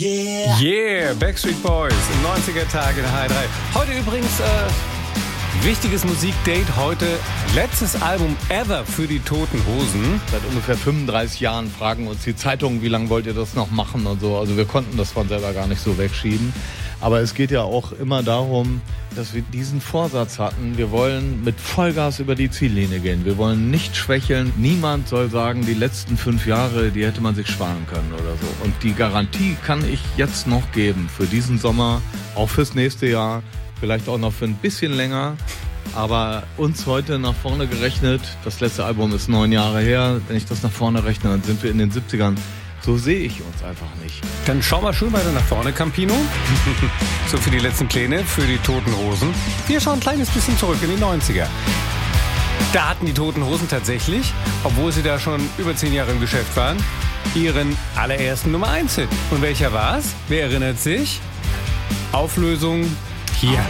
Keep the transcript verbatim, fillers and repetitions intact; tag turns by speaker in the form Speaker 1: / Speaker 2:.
Speaker 1: Yeah.
Speaker 2: Yeah, Backstreet Boys im neunziger-Tag in H drei. Heute übrigens äh, wichtiges Musikdate. Heute letztes Album ever für die Toten Hosen.
Speaker 3: Seit ungefähr fünfunddreißig Jahren fragen uns die Zeitungen, wie lange wollt ihr das noch machen und so. Also wir konnten das von selber gar nicht so wegschieben. Aber es geht ja auch immer darum, dass wir diesen Vorsatz hatten, wir wollen mit Vollgas über die Ziellinie gehen. Wir wollen nicht schwächeln. Niemand soll sagen, die letzten fünf Jahre, die hätte man sich sparen können oder so. Und die Garantie kann ich jetzt noch geben für diesen Sommer, auch fürs nächste Jahr, vielleicht auch noch für ein bisschen länger. Aber uns heute nach vorne gerechnet, das letzte Album ist neun Jahre her, wenn ich das nach vorne rechne, dann sind wir in den siebzigern. So sehe ich uns einfach nicht.
Speaker 2: Dann schau mal schön weiter nach vorne, Campino. So für die letzten Pläne, für die Toten Hosen. Wir schauen ein kleines bisschen zurück in die neunziger. Da hatten die Toten Hosen tatsächlich, obwohl sie da schon über zehn Jahre im Geschäft waren, ihren allerersten Nummer eins Hit. Und welcher war's? Wer erinnert sich? Auflösung hier.